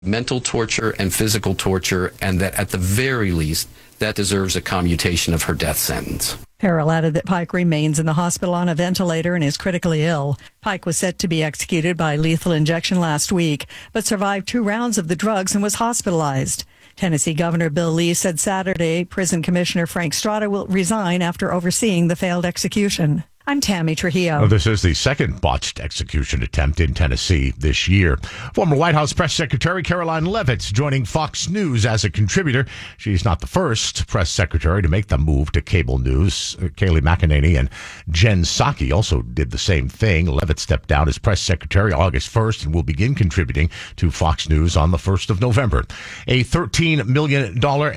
mental torture and physical torture, and that at the very least, that deserves a commutation of her death sentence. Farrell added that Pike remains in the hospital on a ventilator and is critically ill. Pike was set to be executed by lethal injection last week, but survived 2 rounds of the drugs and was hospitalized. Tennessee Governor Bill Lee said Saturday Prison Commissioner Frank Strada will resign after overseeing the failed execution. I'm Tammy Trujillo. This is the second botched execution attempt in Tennessee this year. Former White House Press Secretary Karoline Leavitt joining Fox News as a contributor. She's not the first press secretary to make the move to cable news. Kayleigh McEnany and Jen Psaki also did the same thing. Leavitt stepped down as press secretary August 1st and will begin contributing to Fox News on the 1st of November. A $13 million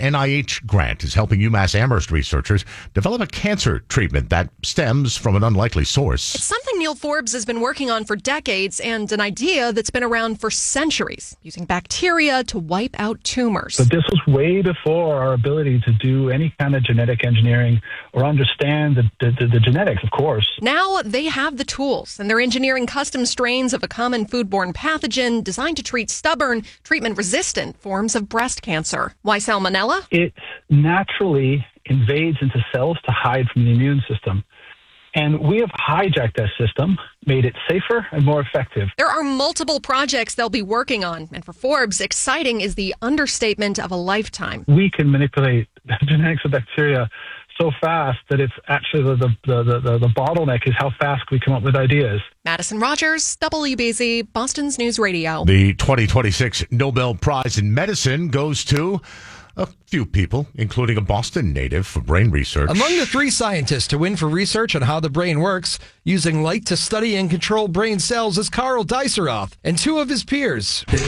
NIH grant is helping UMass Amherst researchers develop a cancer treatment that stems from an unlikely source. It's something Neil Forbes has been working on for decades and an idea that's been around for centuries, using bacteria to wipe out tumors. But this was way before our ability to do any kind of genetic engineering or understand the genetics, of course. Now they have the tools, and they're engineering custom strains of a common foodborne pathogen designed to treat stubborn, treatment-resistant forms of breast cancer. Why salmonella? It naturally invades into cells to hide from the immune system. And we have hijacked that system, made it safer and more effective. There are multiple projects they'll be working on. And for Forbes, exciting is the understatement of a lifetime. We can manipulate the genetics of bacteria so fast that it's actually the bottleneck is how fast we come up with ideas. Madison Rogers, WBZ, Boston's News Radio. The 2026 Nobel Prize in Medicine goes to a few people, including a Boston native for brain research. Among the 3 scientists to win for research on how the brain works, using light to study and control brain cells, is Karl Diceroth and 2 of his peers. The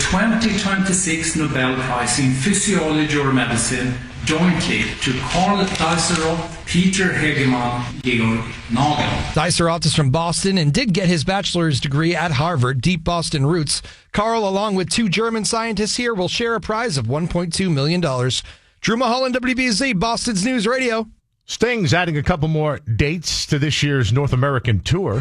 2026 Nobel Prize in Physiology or Medicine jointly to Karl Diceroth, Peter Hegeman, Georg Nagel. Diceroth is from Boston and did get his bachelor's degree at Harvard, deep Boston roots. Karl, along with 2 German scientists here, will share a prize of $1.2 million. Drew Mulholland, WBZ, Boston's News Radio. Sting's adding a couple more dates to this year's North American tour.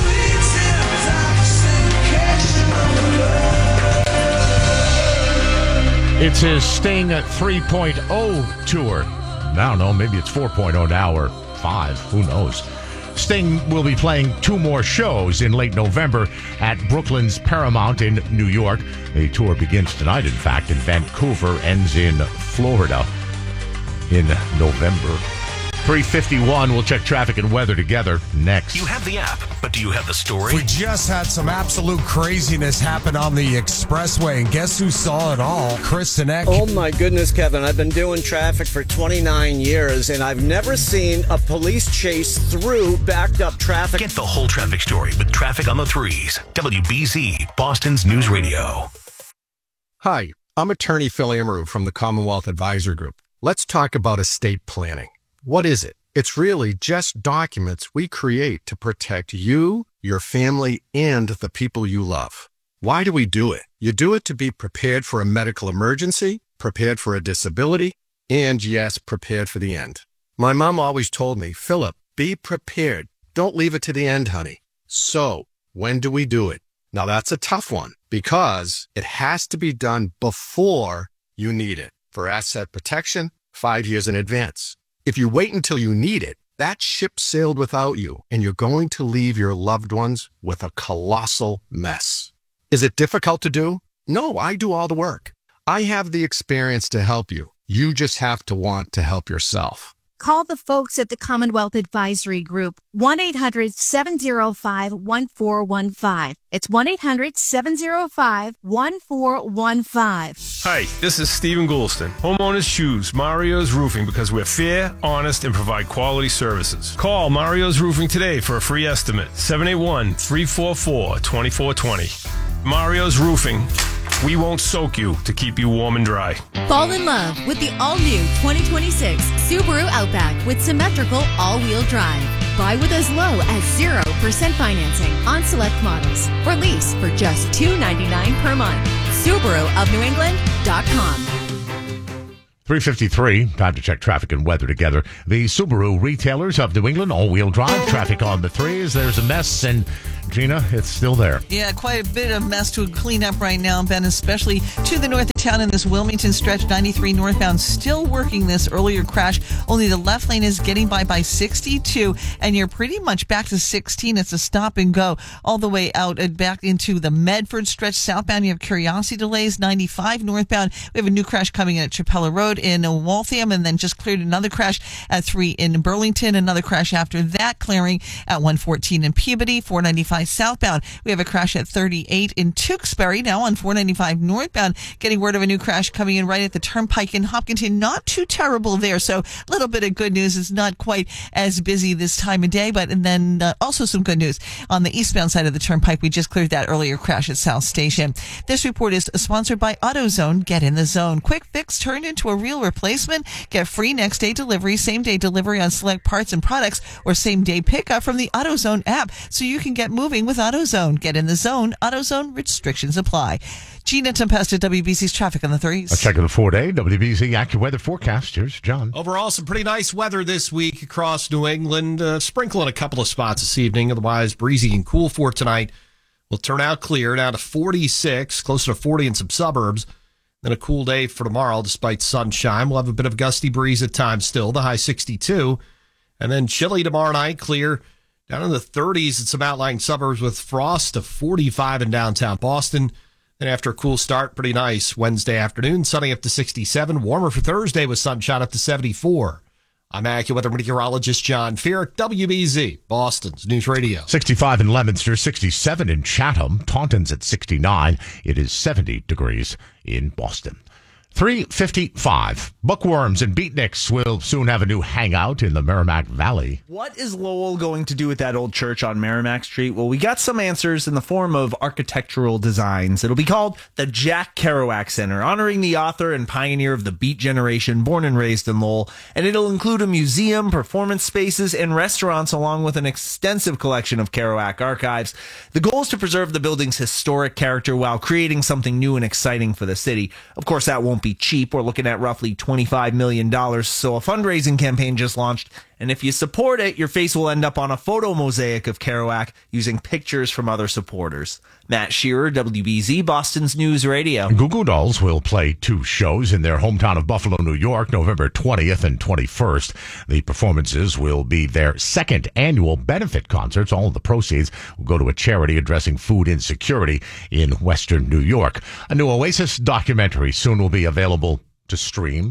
It's his Sting 3.0 tour. I don't know, maybe it's 4.0 now or 5. Who knows? Sting will be playing 2 more shows in late November at Brooklyn's Paramount in New York. The tour begins tonight, in fact, in Vancouver, ends in Florida in November. 3:51, we'll check traffic and weather together next. You have the app, but do you have the story? We just had some absolute craziness happen on the expressway, and guess who saw it all? Chris Sinek. Oh my goodness, Kevin. I've been doing traffic for 29 years, and I've never seen a police chase through backed up traffic. Get the whole traffic story with Traffic on the Threes. WBZ, Boston's News Radio. Hi, I'm attorney Phil Amaru from the Commonwealth Advisor Group. Let's talk about estate planning. What is it? It's really just documents we create to protect you, your family, and the people you love. Why do we do it? You do it to be prepared for a medical emergency, prepared for a disability, and yes, prepared for the end. My mom always told me, Philip, be prepared. Don't leave it to the end, honey. So, when do we do it? Now that's a tough one because it has to be done before you need it. For asset protection, 5 years in advance. If you wait until you need it, that ship sailed without you, and you're going to leave your loved ones with a colossal mess. Is it difficult to do? No, I do all the work. I have the experience to help you. You just have to want to help yourself. Call the folks at the Commonwealth Advisory Group, 1-800-705-1415. It's 1-800-705-1415. Hi, this is Stephen Goulston. Homeowners choose Mario's Roofing because we're fair, honest, and provide quality services. Call Mario's Roofing today for a free estimate. 781-344-2420. Mario's Roofing. We won't soak you to keep you warm and dry. Fall in love with the all-new 2026 Subaru Outback with symmetrical all-wheel drive. Buy with as low as 0% financing on select models. Or lease for just $299 per month. SubaruofNewEngland.com. 3:53, time to check traffic and weather together. The Subaru retailers of New England, all-wheel drive, traffic on the threes. There's a mess in Gina, it's still there. Yeah, quite a bit of mess to clean up right now, Ben, especially to the north of town in this Wilmington stretch. 93 northbound still working this earlier crash. Only the left lane is getting by 62, and you're pretty much back to 16. It's a stop and go all the way out and back into the Medford stretch. Southbound, you have Curiosity delays. 95 northbound, we have a new crash coming in at Chapella Road in Waltham, and then just cleared another crash at 3 in Burlington. Another crash after that, clearing at 114 in Peabody. 495 southbound, we have a crash at 38 in Tewksbury. Now on 495 northbound, getting word of a new crash coming in right at the Turnpike in Hopkinton. Not too terrible there, so a little bit of good news. It's not quite as busy this time of day, but and then also some good news on the eastbound side of the Turnpike. We just cleared that earlier crash at South Station. This report is sponsored by AutoZone. Get in the zone. Quick fix turned into a real replacement. Get free next day delivery, same day delivery on select parts and products, or same day pickup from the AutoZone app, so you can get moving with AutoZone. Get in the zone. AutoZone, restrictions apply. Gina Tempesta, WBC's traffic on the 3s. Let's check the 4-day WBC AccuWeather forecast. Here's John. Overall, some pretty nice weather this week across New England. Sprinkle in a couple of spots this evening. Otherwise, breezy and cool for tonight. Will turn out clear, down to 46, closer to 40 in some suburbs. Then a cool day for tomorrow, despite sunshine. We'll have a bit of gusty breeze at times still, the high 62. And then chilly tomorrow night, clear down in the 30s in some outlying suburbs with frost to 45 in downtown Boston. Then after a cool start, pretty nice Wednesday afternoon, sunny up to 67. Warmer for Thursday with sunshine up to 74. I'm AccuWeather meteorologist John Feerick, WBZ, Boston's News Radio. 65 in Leominster, 67 in Chatham. Taunton's at 69. It is 70 degrees in Boston. 3:55. Bookworms and beatniks will soon have a new hangout in the Merrimack Valley. What is Lowell going to do with that old church on Merrimack Street? Well, we got some answers in the form of architectural designs. It'll be called the Jack Kerouac Center, honoring the author and pioneer of the Beat generation, born and raised in Lowell. And it'll include a museum, performance spaces, and restaurants, along with an extensive collection of Kerouac archives. The goal is to preserve the building's historic character while creating something new and exciting for the city. Of course, that won't be cheap. We're looking at roughly $25 million. So a fundraising campaign just launched. And if you support it, your face will end up on a photo mosaic of Kerouac using pictures from other supporters. Matt Shearer, WBZ, Boston's News Radio. Goo Goo Dolls will play 2 shows in their hometown of Buffalo, New York, November 20th and 21st. The performances will be their second annual benefit concerts. All of the proceeds will go to a charity addressing food insecurity in Western New York. A new Oasis documentary soon will be available to stream.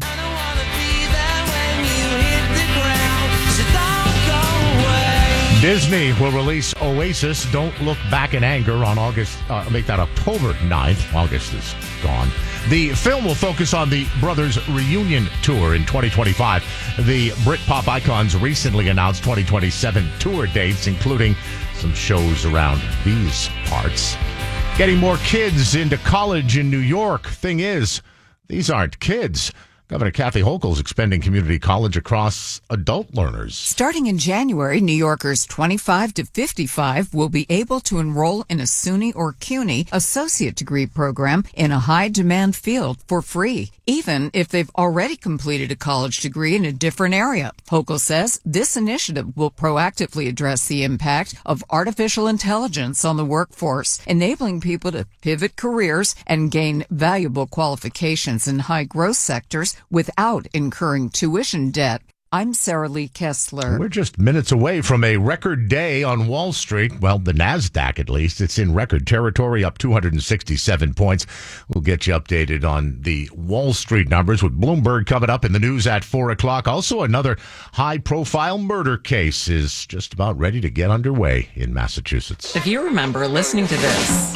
Disney will release Oasis Don't Look Back in Anger on October 9th. August is gone. The film will focus on the brothers' reunion tour in 2025. The Britpop icons recently announced 2027 tour dates, including some shows around these parts. Getting more kids into college in New York. Thing is, these aren't kids. Governor Kathy Hochul's expanding community college across adult learners. Starting in January, New Yorkers 25 to 55 will be able to enroll in a SUNY or CUNY associate degree program in a high-demand field for free, even if they've already completed a college degree in a different area. Hochul says this initiative will proactively address the impact of artificial intelligence on the workforce, enabling people to pivot careers and gain valuable qualifications in high-growth sectors without incurring tuition debt. I'm Sarah Lee Kessler. We're just minutes away from a record day on Wall Street. Well, the NASDAQ, at least. It's in record territory, up 267 points. We'll get you updated on the Wall Street numbers with Bloomberg coming up in the news at 4 o'clock. Also, another high-profile murder case is just about ready to get underway in Massachusetts. If you remember listening to this,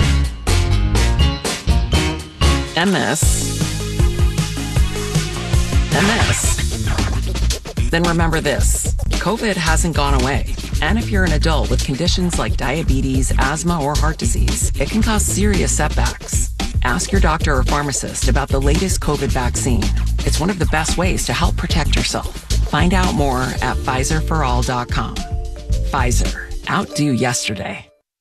MS, then remember this. COVID hasn't gone away. And if you're an adult with conditions like diabetes, asthma, or heart disease, it can cause serious setbacks. Ask your doctor or pharmacist about the latest COVID vaccine. It's one of the best ways to help protect yourself. Find out more at PfizerForAll.com. Pfizer. Outdo yesterday.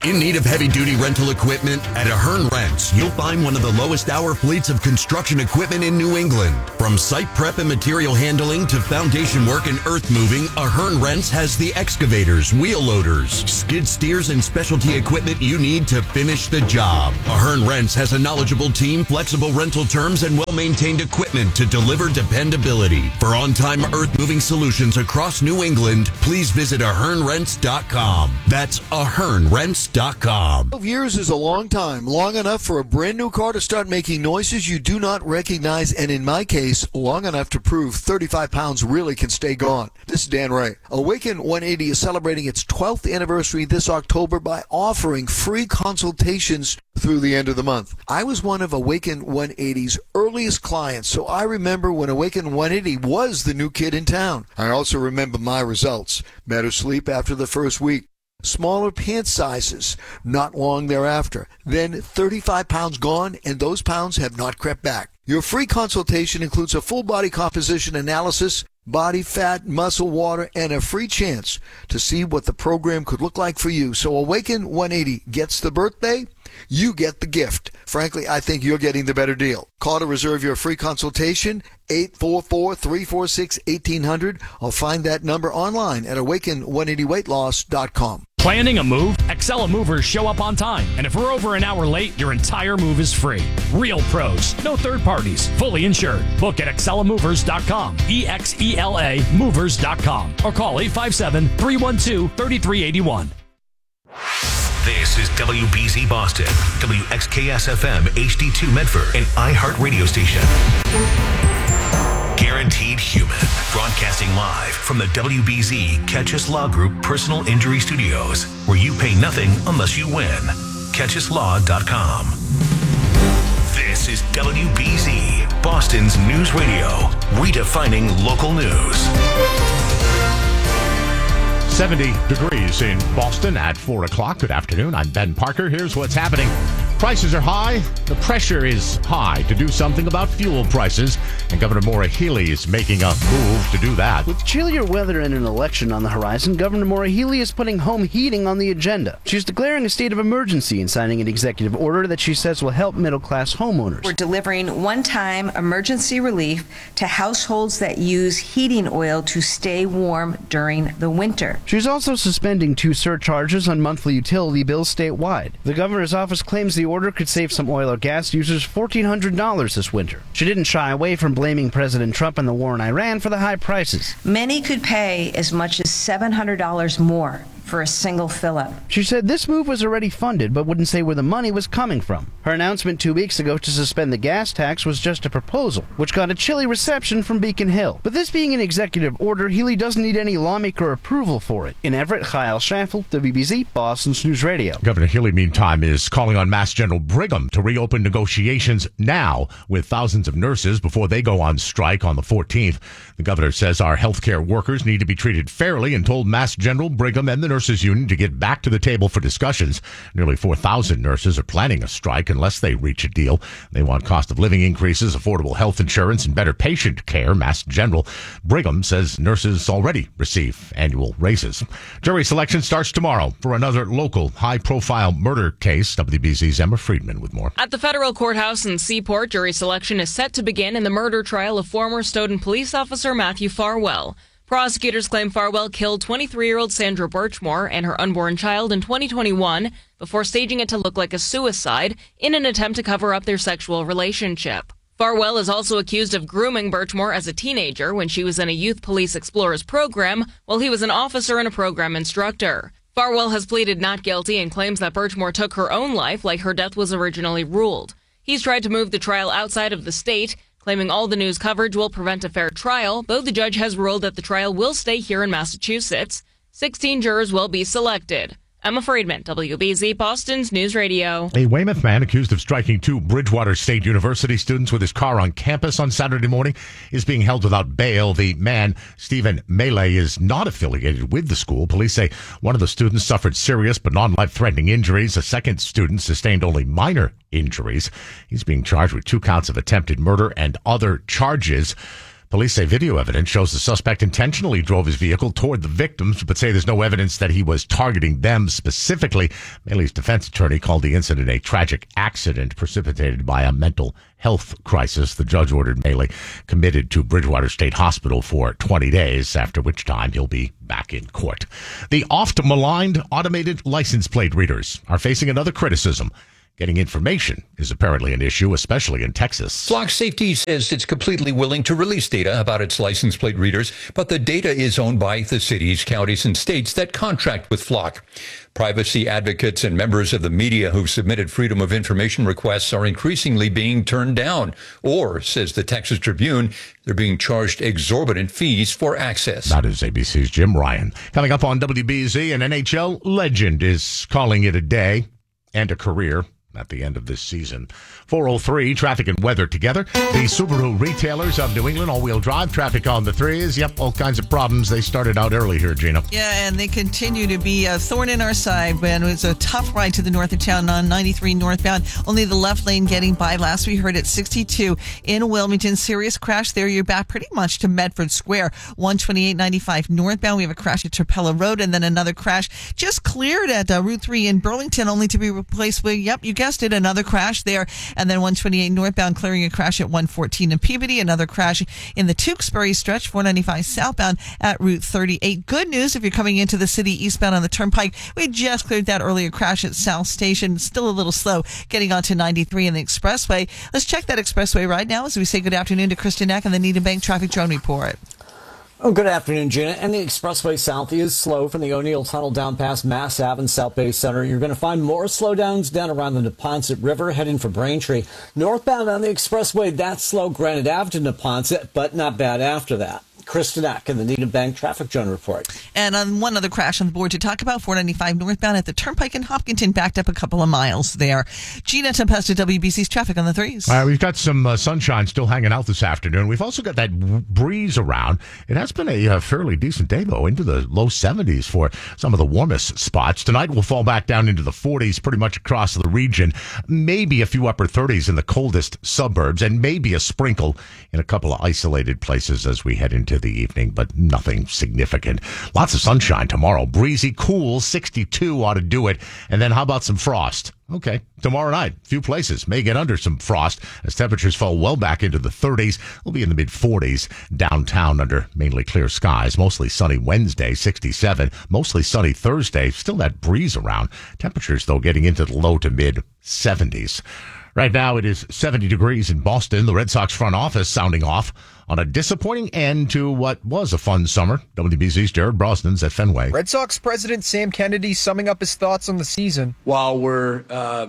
In need of heavy-duty rental equipment? At Ahern Rents, you'll find one of the lowest hour fleets of construction equipment in New England. From site prep and material handling to foundation work and earth moving, Ahern Rents has the excavators, wheel loaders, skid steers, and specialty equipment you need to finish the job. Ahern Rents has a knowledgeable team, flexible rental terms, and well-maintained equipment to deliver dependability. For on-time earth-moving solutions across New England, please visit ahernrents.com. That's ahernrents.com. 12 years is a long time, long enough for a brand new car to start making noises you do not recognize, and in my case, long enough to prove 35 pounds really can stay gone. This is Dan Ray. Awaken 180 is celebrating its 12th anniversary this October by offering free consultations through the end of the month. I was one of Awaken 180's earliest clients, so I remember when Awaken 180 was the new kid in town. I also remember my results. Better sleep after the first week. Smaller pant sizes not long thereafter. Then 35 pounds gone, and those pounds have not crept back. Your free consultation includes a full body composition analysis, body fat, muscle, water, and a free chance to see what the program could look like for you. So Awaken 180 gets the birthday, you get the gift. Frankly, I think you're getting the better deal. Call to reserve your free consultation, 844-346-1800. I'll find that number online at awaken180weightloss.com. Planning a move? Excella Movers show up on time, and if we're over an hour late, your entire move is free. Real pros, no third parties, fully insured. Book at excellamovers.com, EXELA movers.com, or call 857-312-3381. This is WBZ Boston, WXKS-FM HD2 Medford, and iHeart Radio Station. Guaranteed Human, broadcasting live from the WBZ Catchus Law Group Personal Injury Studios, where you pay nothing unless you win. CatchusLaw.com. This is WBZ, Boston's news radio, redefining local news. 70 degrees in Boston at 4 o'clock. Good afternoon. I'm Ben Parker. Here's what's happening. Prices are high. The pressure is high to do something about fuel prices, and Governor Maura Healey is making a move to do that. With chillier weather and an election on the horizon, Governor Maura Healey is putting home heating on the agenda. She's declaring a state of emergency and signing an executive order that she says will help middle-class homeowners. We're delivering one-time emergency relief to households that use heating oil to stay warm during the winter. She's also suspending 2 surcharges on monthly utility bills statewide. The governor's office claims the order could save some oil or gas users $1,400 this winter. She didn't shy away from blaming President Trump and the war in Iran for the high prices. Many could pay as much as $700 more for a single fill-up. She said this move was already funded, but wouldn't say where the money was coming from. Her announcement 2 weeks ago to suspend the gas tax was just a proposal, which got a chilly reception from Beacon Hill. But this being an executive order, Healey doesn't need any lawmaker approval for it. In Everett, Kyle Schaffel, WBZ, Boston's News Radio. Governor Healey, meantime, is calling on Mass General Brigham to reopen negotiations now with thousands of nurses before they go on strike on the 14th. The governor says our healthcare workers need to be treated fairly and told Mass General Brigham and the Nurses Union to get back to the table for discussions. Nearly 4,000 nurses are planning a strike unless they reach a deal. They want cost of living increases, affordable health insurance, and better patient care. Mass General Brigham says nurses already receive annual raises. Jury selection starts tomorrow for another local high-profile murder case. WBZ's Emma Friedman with more. At the federal courthouse in Seaport, jury selection is set to begin in the murder trial of former Stoughton police officer Matthew Farwell. Prosecutors claim Farwell killed 23-year-old Sandra Birchmore and her unborn child in 2021 before staging it to look like a suicide in an attempt to cover up their sexual relationship. Farwell is also accused of grooming Birchmore as a teenager when she was in a Youth Police Explorers program while he was an officer and a program instructor. Farwell has pleaded not guilty and claims that Birchmore took her own life like her death was originally ruled. He's tried to move the trial outside of the state, claiming all the news coverage will prevent a fair trial, though the judge has ruled that the trial will stay here in Massachusetts. 16 jurors will be selected. Emma Friedman, WBZ, Boston's News Radio. A Weymouth man accused of striking 2 Bridgewater State University students with his car on campus on Saturday morning is being held without bail. The man, Stephen Melee, is not affiliated with the school. Police say one of the students suffered serious but non-life-threatening injuries. A second student sustained only minor injuries. He's being charged with 2 counts of attempted murder and other charges. Police say video evidence shows the suspect intentionally drove his vehicle toward the victims, but say there's no evidence that he was targeting them specifically. Maley's defense attorney called the incident a tragic accident precipitated by a mental health crisis. The judge ordered Maley committed to Bridgewater State Hospital for 20 days, after which time he'll be back in court. The oft-maligned automated license plate readers are facing another criticism. Getting information is apparently an issue, especially in Texas. Flock Safety says it's completely willing to release data about its license plate readers, but the data is owned by the cities, counties, and states that contract with Flock. Privacy advocates and members of the media who've submitted freedom of information requests are increasingly being turned down, or, says the Texas Tribune, they're being charged exorbitant fees for access. That is ABC's Jim Ryan. Coming up on WBZ, an NHL legend is calling it a day and a career at the end of this season. 4:03, traffic and weather together. The Subaru retailers of New England, all-wheel drive, traffic on the threes. Yep, all kinds of problems. They started out early here, Gina. Yeah, and they continue to be a thorn in our side. When it was a tough ride to the north of town on 93 northbound. Only the left lane getting by. Last we heard at 62 in Wilmington. Serious crash there. You're back pretty much to Medford Square. 128.95 northbound. We have a crash at Trapella Road, and then another crash just cleared at Route 3 in Burlington, only to be replaced with, yep, you guessed it, another crash there. And then 128 northbound clearing a crash at 114 in Peabody. Another crash in the Tewksbury stretch, 495 southbound at Route 38. Good news if you're coming into the city eastbound on the Turnpike. We just cleared that earlier crash at South Station. Still a little slow getting onto 93 in the expressway. Let's check that expressway right now as we say good afternoon to Kristen Eck and the Needham Bank Traffic Drone Report. Oh, good afternoon, Gina. And the expressway south is slow from the O'Neill Tunnel down past Mass Ave and South Bay Center. You're going to find more slowdowns down around the Neponset River heading for Braintree. Northbound on the expressway, that's slow Granite Ave to Neponset, but not bad after that. Kristen Eck in the Needham Bank Traffic Zone Report. And on one other crash on the board to talk about, 495 northbound at the Turnpike in Hopkinton, backed up a couple of miles there. Gina Tempesta, WBC's traffic on the threes. We've got some sunshine still hanging out this afternoon. We've also got that breeze around. It has been a fairly decent day, though, into the low 70s for some of the warmest spots. Tonight we'll fall back down into the 40s pretty much across the region. Maybe a few upper 30s in the coldest suburbs, and maybe a sprinkle in a couple of isolated places as we head into the evening, but nothing significant. Lots of sunshine tomorrow. Breezy, cool, 62 ought to do it. And then how about some frost? Okay, tomorrow night, a few places may get under some frost as temperatures fall well back into the 30s. We'll be in the mid-40s downtown under mainly clear skies. Mostly sunny Wednesday, 67. Mostly sunny Thursday. Still that breeze around. Temperatures, though, getting into the low to mid-70s. Right now, it is 70 degrees in Boston. The Red Sox front office sounding off on a disappointing end to what was a fun summer. WBZ's Jared Brosnan's at Fenway. Red Sox president Sam Kennedy summing up his thoughts on the season. While we're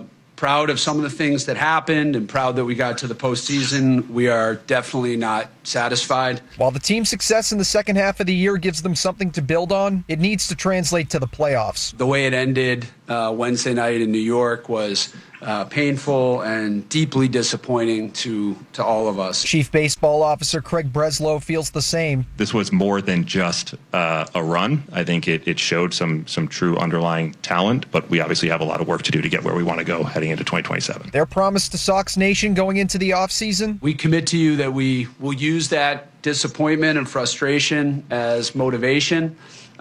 proud of some of the things that happened and proud that we got to the postseason, we are definitely not satisfied. While the team's success in the second half of the year gives them something to build on, it needs to translate to the playoffs. The way it ended Wednesday night in New York was painful and deeply disappointing to all of us. Chief Baseball Officer Craig Breslow feels the same. This was more than just a run. I think it showed some true underlying talent, but we obviously have a lot of work to do to get where we want to go heading into 2027. Their promise to Sox Nation going into the offseason? We commit to you that we will use that disappointment and frustration as motivation.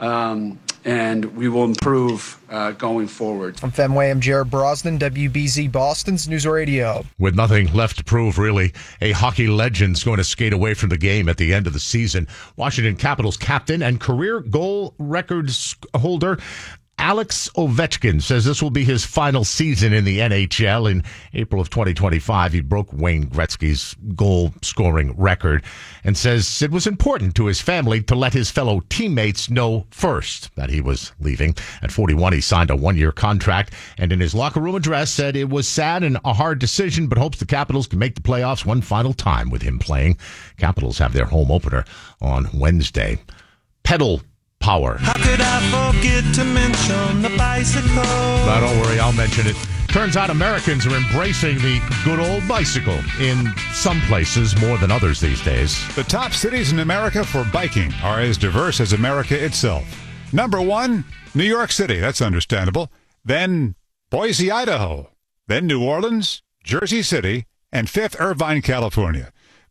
And we will improve going forward. From Fenway, I'm Jared Brosnan, WBZ Boston's News Radio. With nothing left to prove, really, a hockey legend's going to skate away from the game at the end of the season. Washington Capitals captain and career goal records holder Alex Ovechkin says this will be his final season in the NHL. In April of 2025, he broke Wayne Gretzky's goal-scoring record and says it was important to his family to let his fellow teammates know first that he was leaving. At 41, he signed a one-year contract and in his locker room address said it was sad and a hard decision, but hopes the Capitals can make the playoffs one final time with him playing. Capitals have their home opener on Wednesday. Pedal power. How could I forget to mention the bicycle? No, don't worry, I'll mention it. Turns out Americans are embracing the good old bicycle in some places more than others these days. The top cities in America for biking are as diverse as America itself. Number 1, New York City. That's understandable. Then Boise, Idaho. Then New Orleans, Jersey City, and 5th, Irvine, California.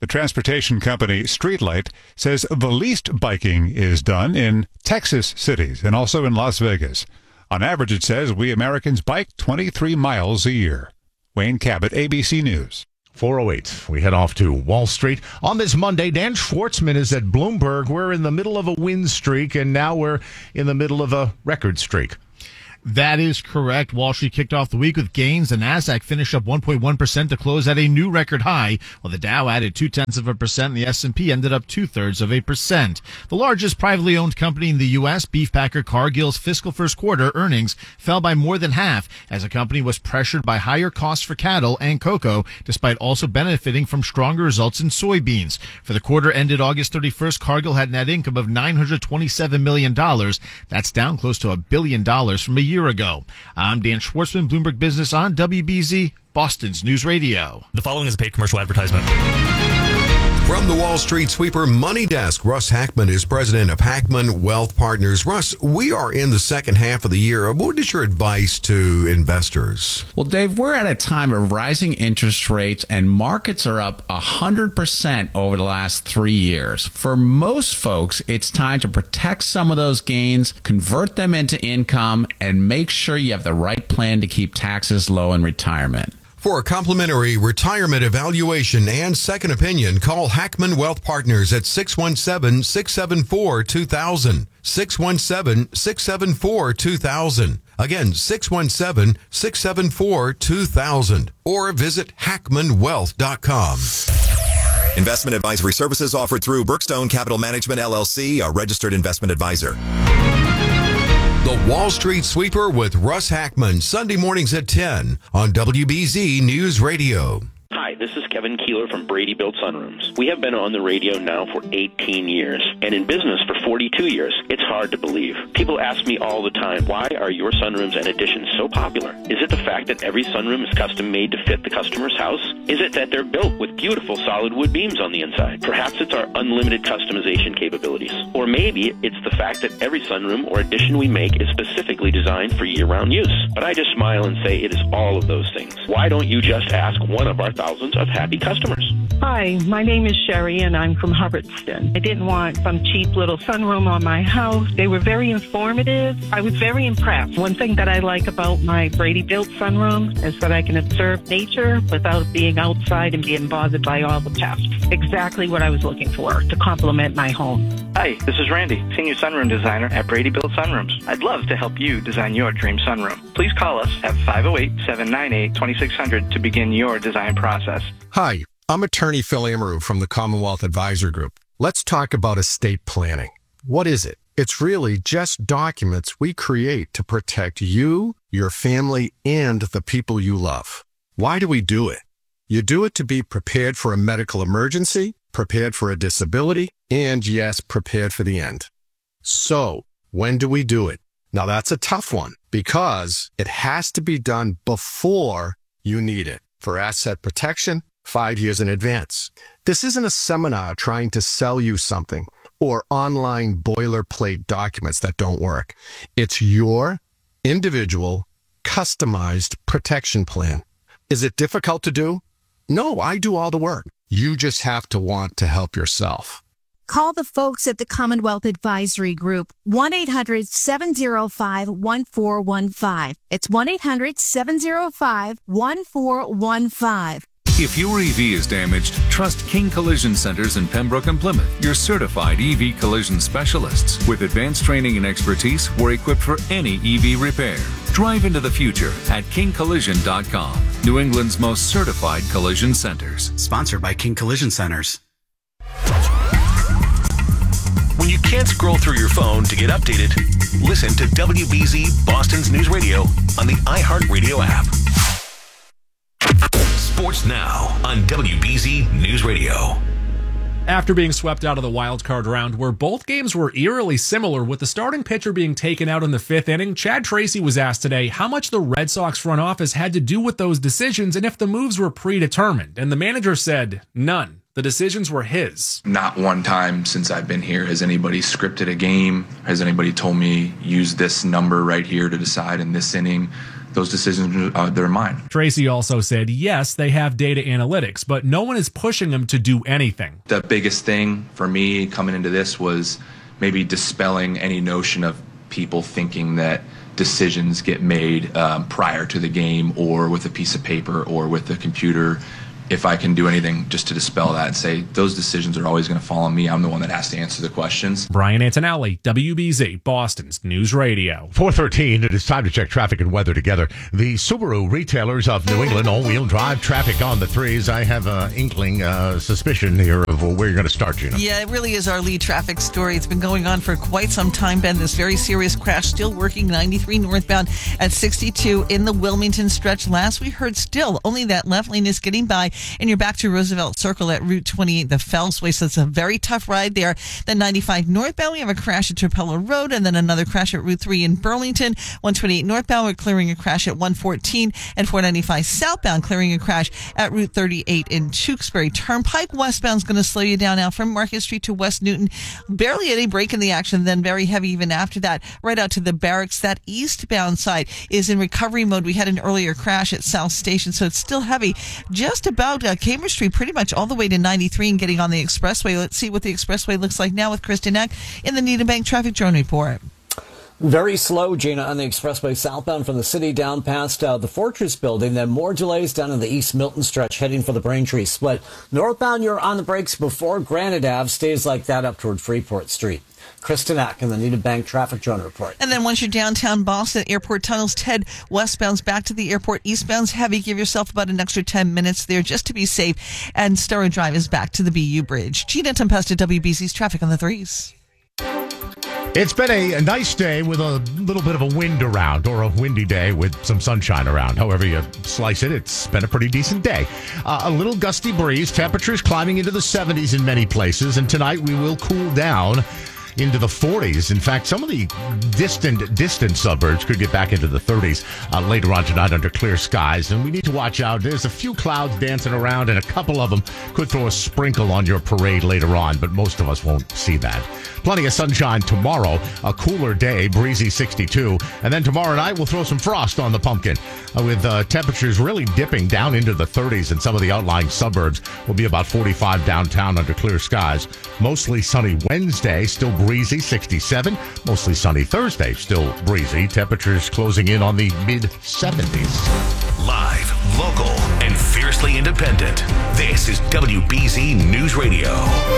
The transportation company Streetlight says the least biking is done in Texas cities and also in Las Vegas. On average, it says we Americans bike 23 miles a year. Wayne Cabot, ABC News. 4:08. We head off to Wall Street. On this Monday, Dan Schwartzman is at Bloomberg. We're in the middle of a win streak, and now we're in the middle of a record streak. That is correct. Wall Street kicked off the week with gains. The Nasdaq finished up 1.1% to close at a new record high, while the Dow added 0.2%, and the S&P ended up 0.2%. The largest privately owned company in the U.S., Beefpacker Cargill's fiscal first quarter earnings fell by more than half, as the company was pressured by higher costs for cattle and cocoa, despite also benefiting from stronger results in soybeans. For the quarter ended August 31st, Cargill had net income of $927 million. That's down close to $1 billion from a year ago. I'm Dan Schwartzman, Bloomberg Business on WBZ, Boston's News Radio. The following is a paid commercial advertisement. From the Wall Street Sweeper Money Desk, Russ Hackman is president of Hackman Wealth Partners. Russ, we are in the second half of the year. What is your advice to investors? Well, Dave, we're at a time of rising interest rates, and markets are up 100% over the last 3 years. For most folks, it's time to protect some of those gains, convert them into income, and make sure you have the right plan to keep taxes low in retirement. For a complimentary retirement evaluation and second opinion, call Hackman Wealth Partners at 617-674-2000. 617-674-2000. Again, 617-674-2000. Or visit hackmanwealth.com. Investment advisory services offered through Brookstone Capital Management, LLC, a registered investment advisor. The Wall Street Sweeper with Russ Hackman, Sunday mornings at 10 on WBZ News Radio. Hi, this is Kevin Keeler from Brady Built Sunrooms. We have been on the radio now for 18 years and in business for 42 years. It's hard to believe. People ask me all the time, why are your sunrooms and additions so popular? Is it the fact that every sunroom is custom made to fit the customer's house? Is it that they're built with beautiful solid wood beams on the inside? Perhaps it's our unlimited customization capabilities. Or maybe it's the fact that every sunroom or addition we make is specifically designed for year-round use. But I just smile and say it is all of those things. Why don't you just ask one of our thousands of happy customers? Hi, my name is Sherry, and I'm from Hubbardston. I didn't want some cheap little sunroom on my house. They were very informative. I was very impressed. One thing that I like about my Brady Built sunroom is that I can observe nature without being outside and being bothered by all the pests. Exactly what I was looking for to complement my home. Hi, this is Randy, Senior Sunroom Designer at Brady Built Sunrooms. I'd love to help you design your dream sunroom. Please call us at 508-798-2600 to begin your design process. Hi, I'm attorney Phil Amaru from the Commonwealth Advisor Group. Let's talk about estate planning. What is it? It's really just documents we create to protect you, your family, and the people you love. Why do we do it? You do it to be prepared for a medical emergency, prepared for a disability, and yes, prepared for the end. So, when do we do it? Now that's a tough one because it has to be done before you need it. For asset protection, 5 years in advance. This isn't a seminar trying to sell you something or online boilerplate documents that don't work. It's your individual, customized protection plan. Is it difficult to do? No, I do all the work. You just have to want to help yourself. Call the folks at the Commonwealth Advisory Group, 1-800-705-1415. It's 1-800-705-1415. If your EV is damaged, trust King Collision Centers in Pembroke and Plymouth, your certified EV collision specialists. With advanced training and expertise, we're equipped for any EV repair. Drive into the future at kingcollision.com, New England's most certified collision centers. Sponsored by King Collision Centers. When you can't scroll through your phone to get updated, listen to WBZ Boston's News Radio on the iHeartRadio app. Sports Now on WBZ News Radio. After being swept out of the wild card round, where both games were eerily similar, with the starting pitcher being taken out in the fifth inning, Chad Tracy was asked today how much the Red Sox front office had to do with those decisions and if the moves were predetermined. And the manager said, none. The decisions were his. Not one time since I've been here has anybody scripted a game. Has anybody told me use this number right here to decide in this inning? those decisions, they're mine. Tracy also said, yes, they have data analytics, but no one is pushing them to do anything. The biggest thing for me coming into this was maybe dispelling any notion of people thinking that decisions get made prior to the game or with a piece of paper or with a computer. If I can do anything just to dispel that and say those decisions are always going to fall on me, I'm the one that has to answer the questions. Brian Antonelli, WBZ, Boston's News Radio. 4:13, it is time to check traffic and weather together. The Subaru retailers of New England, all-wheel drive traffic on the threes. I have an inkling, suspicion here of where you're going to start, Gina. Yeah, it really is our lead traffic story. It's been going on for quite some time, Ben. This very serious crash still working 93 northbound at 62 in the Wilmington stretch. Last we heard, still only that left lane is getting by, and you're back to Roosevelt Circle at Route 28, the Fells Way. So it's a very tough ride there. Then 95 northbound, we have a crash at Trapelo Road, and then another crash at Route 3 in Burlington. 128 northbound, we're clearing a crash at 114, and 495 southbound, clearing a crash at Route 38 in Tewksbury. Turnpike westbound is going to slow you down now from Market Street to West Newton. Barely any break in the action, then very heavy even after that, right out to the barracks. That eastbound side is in recovery mode. We had an earlier crash at South Station, so it's still heavy. Just about Cambridge Street, pretty much all the way to 93 and getting on the expressway. Let's see what the expressway looks like now with Kristen Eck in the Needham Bank Traffic Drone Report. Very slow, Gina, on the expressway southbound from the city down past the Fortress building. Then more delays down in the East Milton stretch heading for the Braintree split. Northbound, you're on the brakes before Granite Ave. Stays like that up toward Freeport Street. Kristen Ack in the Needham Bank Traffic Drone Report. And then once you're downtown Boston, airport tunnels, Ted, westbound's back to the airport. Eastbound's heavy. Give yourself about an extra 10 minutes there just to be safe. And Sturrow Drive is back to the BU Bridge. Gina Tempesta, WBC's Traffic on the Threes. It's been a nice day with a little bit of a wind around, or a windy day with some sunshine around. However you slice it, it's been a pretty decent day. A little gusty breeze, temperatures climbing into the 70s in many places, and tonight we will cool down into the 40s. In fact, some of the distant suburbs could get back into the 30s later on tonight under clear skies. And we need to watch out. There's a few clouds dancing around, and a couple of them could throw a sprinkle on your parade later on, but most of us won't see that. Plenty of sunshine tomorrow, a cooler day, breezy 62. And then tomorrow night, we'll throw some frost on the pumpkin with temperatures really dipping down into the 30s in some of the outlying suburbs. Will be about 45 downtown under clear skies. Mostly sunny Wednesday, still breezy, 67. Mostly sunny Thursday, still breezy. Temperatures closing in on the mid-70s. Live, local, and fiercely independent. This is WBZ News Radio.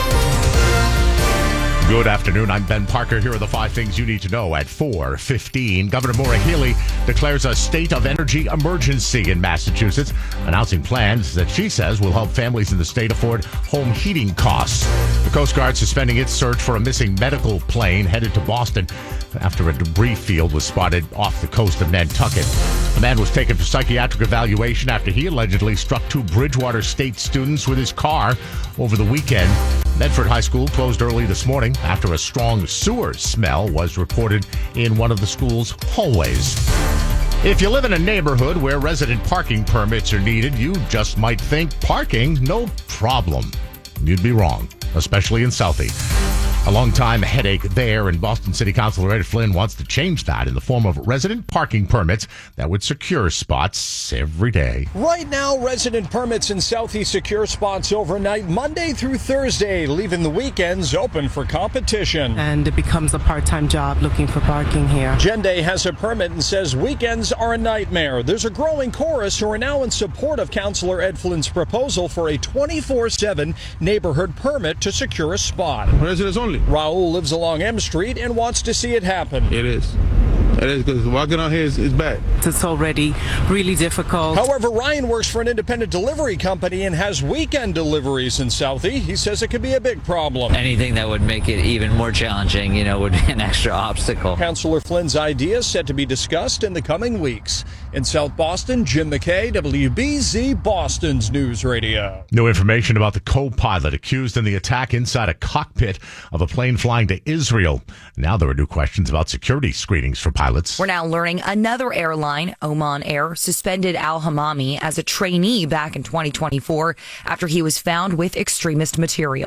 Good afternoon. I'm Ben Parker. Here are the 5 things you need to know at 4:15. Governor Maura Healey declares a state of energy emergency in Massachusetts, announcing plans that she says will help families in the state afford home heating costs. The Coast Guard suspending its search for a missing medical plane headed to Boston after a debris field was spotted off the coast of Nantucket. The man was taken for psychiatric evaluation after he allegedly struck 2 Bridgewater State students with his car over the weekend. Medford High School closed early this morning after a strong sewer smell was reported in one of the school's hallways. If you live in a neighborhood where resident parking permits are needed, you just might think parking, no problem. You'd be wrong, especially in Southie. A long-time headache there, and Boston City Councilor Ed Flynn wants to change that in the form of resident parking permits that would secure spots every day. Right now, resident permits in Southie secure spots overnight, Monday through Thursday, leaving the weekends open for competition. And it becomes a part-time job looking for parking here. Jende has a permit and says weekends are a nightmare. There's a growing chorus who are now in support of Councilor Ed Flynn's proposal for a 24/7 neighborhood permit to secure a spot. Residents only. Raul lives along M Street and wants to see it happen. It is. It is, because walking out here is bad. It's already really difficult. However, Ryan works for an independent delivery company and has weekend deliveries in Southie. He says it could be a big problem. Anything that would make it even more challenging, would be an extra obstacle. Councilor Flynn's idea is set to be discussed in the coming weeks. In South Boston, Jim McKay, WBZ Boston's News Radio. New information about the co-pilot accused in the attack inside a cockpit of a plane flying to Israel. Now there are new questions about security screenings for pilots. We're now learning another airline, Oman Air, suspended Al-Hamami as a trainee back in 2024 after he was found with extremist materials.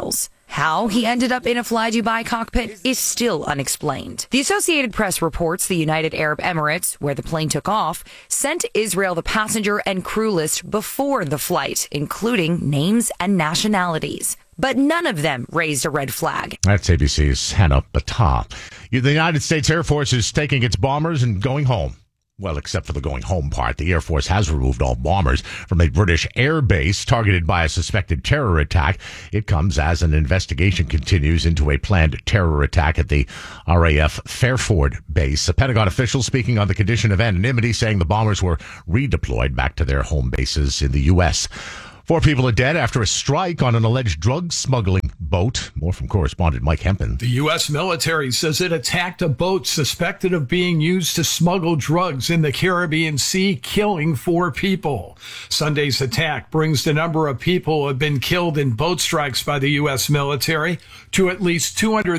How he ended up in a Fly Dubai cockpit is still unexplained. The Associated Press reports the United Arab Emirates, where the plane took off, sent Israel the passenger and crew list before the flight, including names and nationalities. But none of them raised a red flag. That's ABC's Hannah Battah. The United States Air Force is taking its bombers and going home. Well, except for the going home part, the Air Force has removed all bombers from a British air base targeted by a suspected terror attack. It comes as an investigation continues into a planned terror attack at the RAF Fairford base. A Pentagon official speaking on the condition of anonymity, saying the bombers were redeployed back to their home bases in the U.S. 4 people are dead after a strike on an alleged drug smuggling boat. More from correspondent Mike Hempen. The U.S. military says it attacked a boat suspected of being used to smuggle drugs in the Caribbean Sea, killing 4 people. Sunday's attack brings the number of people who have been killed in boat strikes by the U.S. military to at least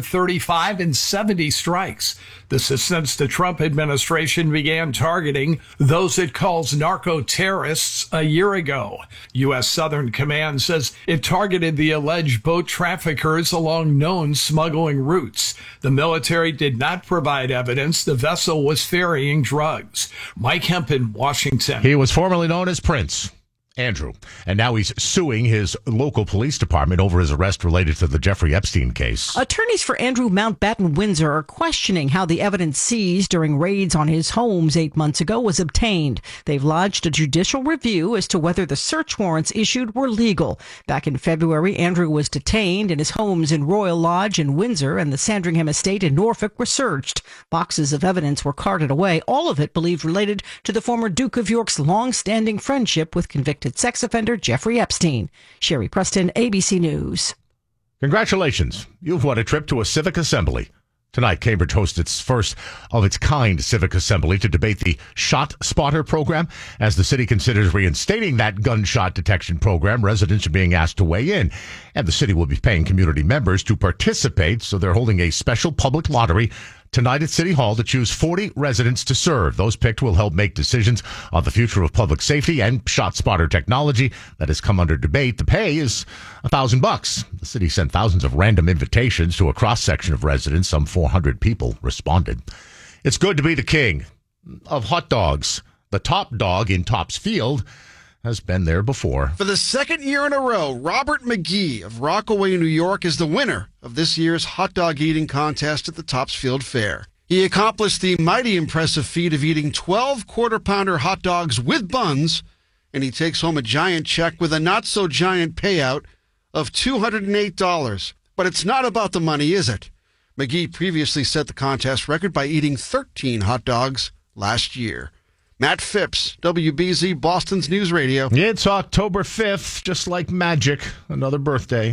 235 and 70 strikes. This is since the Trump administration began targeting those it calls narco-terrorists a year ago. U.S. Southern Command says it targeted the alleged boat traffickers along known smuggling routes. The military did not provide evidence the vessel was ferrying drugs. Mike Hempen, Washington. He was formerly known as Prince Andrew, and now he's suing his local police department over his arrest related to the Jeffrey Epstein case. Attorneys for Andrew Mountbatten Windsor are questioning how the evidence seized during raids on his homes 8 months ago was obtained. They've lodged a judicial review as to whether the search warrants issued were legal. Back in February, Andrew was detained and his homes in Royal Lodge in Windsor and the Sandringham estate in Norfolk were searched. Boxes of evidence were carted away, all of it believed related to the former Duke of York's long-standing friendship with convicted sex offender Jeffrey Epstein. Sherry Preston, ABC News. Congratulations. You've won a trip to a civic assembly. Tonight, Cambridge hosts its first of its kind civic assembly to debate the Shot Spotter program. As the city considers reinstating that gunshot detection program, residents are being asked to weigh in. And the city will be paying community members to participate, so they're holding a special public lottery tonight at City Hall to choose 40 residents to serve. Those picked will help make decisions on the future of public safety and Shot Spotter technology that has come under debate. The pay is $1,000. The city sent thousands of random invitations to a cross-section of residents. Some 400 people responded. It's good to be the king of hot dogs. The top dog in Topps Field has been there before. For the second year in a row, Robert McGee of Rockaway, New York, is the winner of this year's hot dog eating contest at the Topps Field Fair. He accomplished the mighty impressive feat of eating 12 quarter-pounder hot dogs with buns, and he takes home a giant check with a not-so-giant payout of $208. But it's not about the money, is it? McGee previously set the contest record by eating 13 hot dogs last year. Matt Phipps, WBZ, Boston's News Radio. It's October 5th, just like magic, another birthday.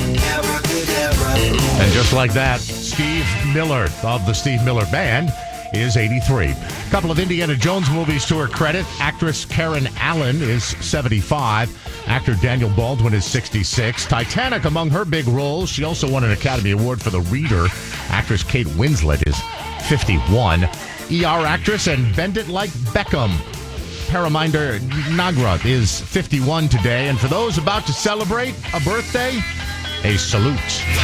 And just like that, Steve Miller of the Steve Miller Band is 83. A couple of Indiana Jones movies to her credit. Actress Karen Allen is 75. Actor Daniel Baldwin is 66. Titanic among her big roles. She also won an Academy Award for The Reader. Actress Kate Winslet is 51. ER actress and Bend It Like Beckham, Paraminder Nagra, is 51 today. And for those about to celebrate a birthday, a salute.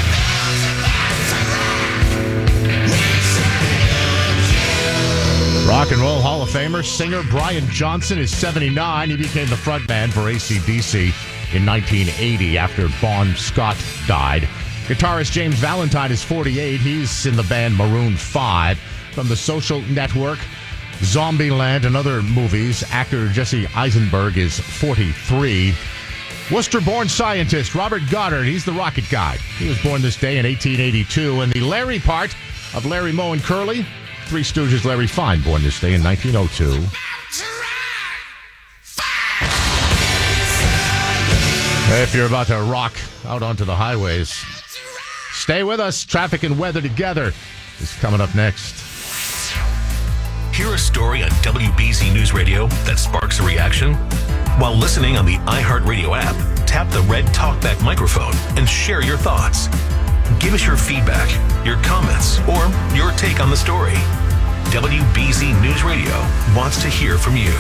Rock and Roll Hall of Famer, singer Brian Johnson is 79. He became the frontman for AC/DC in 1980 after Bon Scott died. Guitarist James Valentine is 48. He's in the band Maroon 5. From The Social Network, Zombieland, and other movies, actor Jesse Eisenberg is 43. Worcester-born scientist Robert Goddard, he's the rocket guy. He was born this day in 1882. And the Larry part of Larry Moe and Curly, Three Stooges Larry Fine, born this day in 1902. If you're about to rock out onto the highways, stay with us. Traffic and weather together is coming up next. Hear a story on WBZ News Radio that sparks a reaction? While listening on the iHeartRadio app, tap the red TalkBack microphone and share your thoughts. Give us your feedback, your comments, or your take on the story. WBZ News Radio wants to hear from you.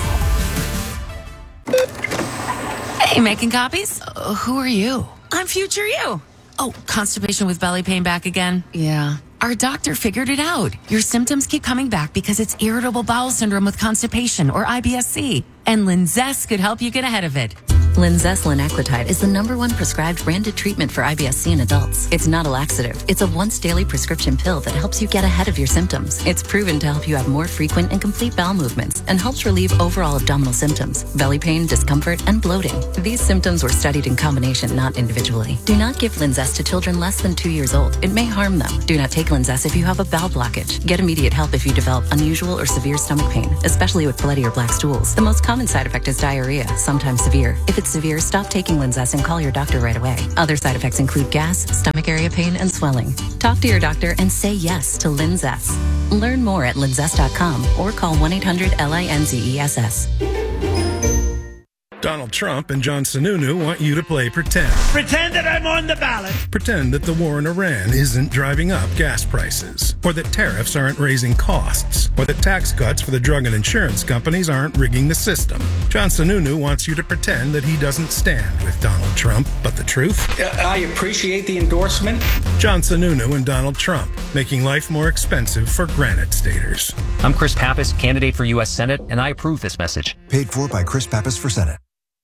Hey, making copies? Who are you? I'm Future You. Oh, constipation with belly pain back again? Yeah. Our doctor figured it out. Your symptoms keep coming back because it's irritable bowel syndrome with constipation, or IBS-C. And Linzess could help you get ahead of it. Linzess linaclotide is the #1 prescribed branded treatment for IBS-C in adults. It's not a laxative. It's a once-daily prescription pill that helps you get ahead of your symptoms. It's proven to help you have more frequent and complete bowel movements and helps relieve overall abdominal symptoms, belly pain, discomfort, and bloating. These symptoms were studied in combination, not individually. Do not give Linzess to children less than 2 years old. It may harm them. Do not take Linzess if you have a bowel blockage. Get immediate help if you develop unusual or severe stomach pain, especially with bloody or black stools. The most common side effect is diarrhea, sometimes severe. If it's severe, stop taking Linzess and call your doctor right away. Other side effects include gas, stomach area pain, and swelling. Talk to your doctor and say yes to Linzess. Learn more at linzess.com or call 1-800-LINZESS. Donald Trump and John Sununu want you to play pretend. Pretend that I'm on the ballot. Pretend that the war in Iran isn't driving up gas prices, or that tariffs aren't raising costs, or that tax cuts for the drug and insurance companies aren't rigging the system. John Sununu wants you to pretend that he doesn't stand with Donald Trump, but the truth? I appreciate the endorsement. John Sununu and Donald Trump, making life more expensive for Granite Staters. I'm Chris Pappas, candidate for U.S. Senate, and I approve this message. Paid for by Chris Pappas for Senate.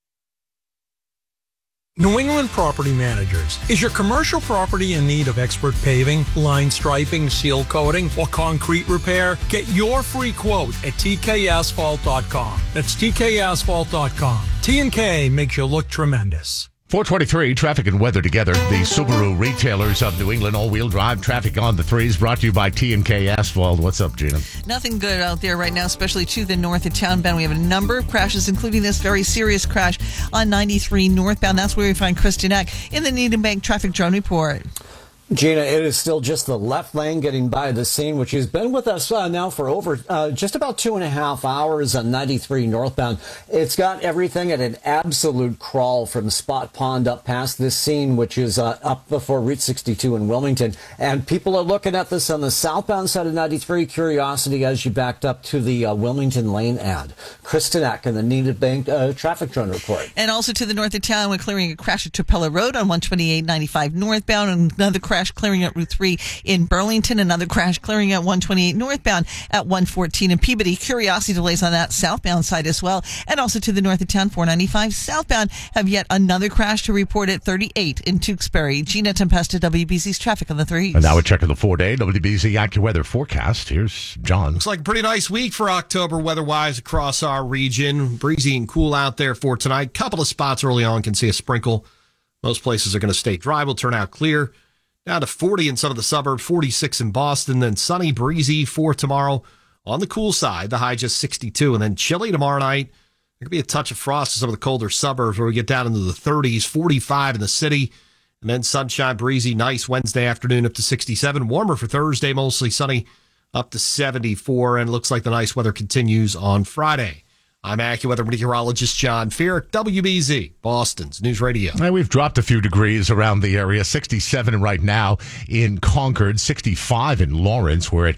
New England Property Managers. Is your commercial property in need of expert paving, line striping, seal coating, or concrete repair? Get your free quote at tkasphalt.com. That's tkasphalt.com. T&K makes you look tremendous. 423, traffic and weather together. The Subaru retailers of New England, all-wheel drive traffic on the threes, brought to you by T&K Asphalt. What's up, Gina? Nothing good out there right now, especially to the north of townbound. We have a number of crashes, including this very serious crash on 93 northbound. That's where we find Kristen Eck in the Needham Bank Traffic Drone Report. Gina, it is still just the left lane getting by the scene, which has been with us now for over just about 2.5 hours on 93 northbound. It's got everything at an absolute crawl from Spot Pond up past this scene, which is up before Route 62 in Wilmington. And people are looking at this on the southbound side of 93. Curiosity as you backed up to the Wilmington Lane ad. Kristen Eck in the Needham Bank Traffic Drone Report. And also to the north of town, we're clearing a crash at Tupelo Road on 128-95 northbound, and another crash clearing at Route 3 in Burlington, another crash clearing at 128 northbound at 114 in Peabody. Curiosity delays on that southbound side as well. And also to the north of town, 495 southbound have yet another crash to report at 38 in Tewksbury. Gina Tempesta, WBZ's traffic on the threes. And now we're checking the 4-day WBZ AccuWeather forecast. Here's John. Looks like a pretty nice week for October weather-wise across our region. Breezy and cool out there for tonight. Couple of spots early on can see a sprinkle. Most places are going to stay dry. Will turn out clear. Down to 40 in some of the suburbs, 46 in Boston, then sunny, breezy for tomorrow. On the cool side, the high just 62, and then chilly tomorrow night. There could be a touch of frost in some of the colder suburbs where we get down into the 30s, 45 in the city, and then sunshine, breezy, nice Wednesday afternoon up to 67. Warmer for Thursday, mostly sunny, up to 74, and it looks like the nice weather continues on Friday. I'm AccuWeather meteorologist John Feerick, WBZ, Boston's News Radio. And we've dropped a few degrees around the area. 67 right now in Concord, 65 in Lawrence. We're at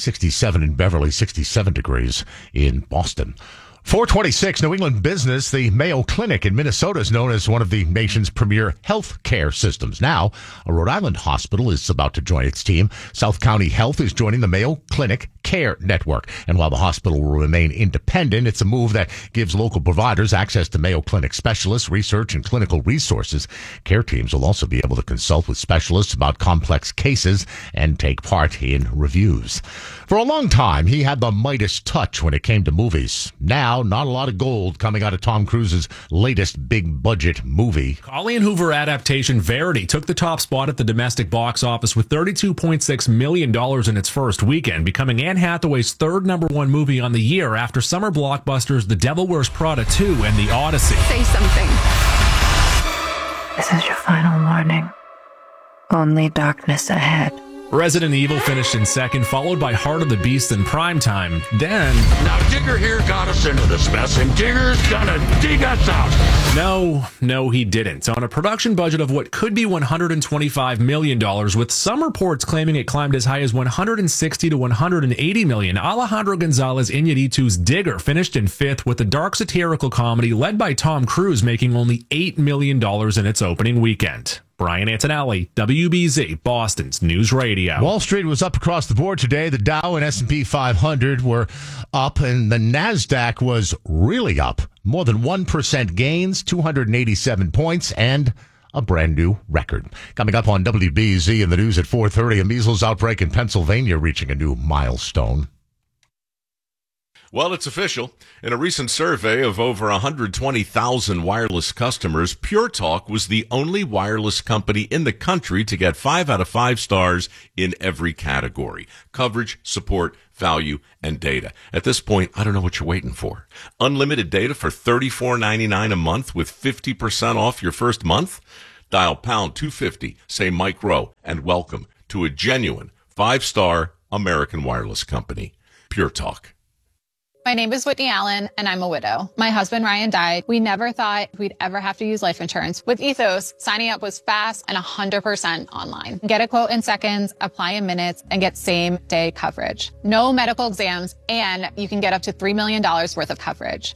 67 in Beverly, 67 degrees in Boston. 426, New England Business. The Mayo Clinic in Minnesota is known as one of the nation's premier health care systems. Now, a Rhode Island hospital is about to join its team. South County Health is joining the Mayo Clinic Care Network. And while the hospital will remain independent, it's a move that gives local providers access to Mayo Clinic specialists, research, and clinical resources. Care teams will also be able to consult with specialists about complex cases and take part in reviews. For a long time, he had the Midas touch when it came to movies. Now, not a lot of gold coming out of Tom Cruise's latest big-budget movie. Colleen Hoover adaptation Verity took the top spot at the domestic box office with $32.6 million in its first weekend, becoming Anne Hathaway's third #1 movie on the year after summer blockbusters The Devil Wears Prada 2 and The Odyssey. Say something. This is your final warning. Only darkness ahead. Resident Evil finished in second, followed by Heart of the Beast in primetime. Then... Now, Digger here got us into this mess, and Digger's gonna dig us out. No, he didn't. On a production budget of what could be $125 million, with some reports claiming it climbed as high as $160 to $180 million, Alejandro González Iñárritu's Digger finished in fifth, with a dark satirical comedy led by Tom Cruise making only $8 million in its opening weekend. Brian Antonelli, WBZ, Boston's News Radio. Wall Street was up across the board today. The Dow and S&P 500 were up, and the NASDAQ was really up. More than 1% gains, 287 points, and a brand new record. Coming up on WBZ in the news at 4:30, a measles outbreak in Pennsylvania reaching a new milestone. Well, it's official. In a recent survey of over 120,000 wireless customers, Pure Talk was the only wireless company in the country to get 5 out of 5 stars in every category: coverage, support, value, and data. At this point, I don't know what you're waiting for. Unlimited data for $34.99 a month with 50% off your first month? Dial pound 250, say Mike Rowe, and welcome to a genuine 5-star American wireless company. Pure Talk. My name is Whitney Allen, and I'm a widow. My husband, Ryan, died. We never thought we'd ever have to use life insurance. With Ethos, signing up was fast and 100% online. Get a quote in seconds, apply in minutes, and get same-day coverage. No medical exams, and you can get up to $3 million worth of coverage.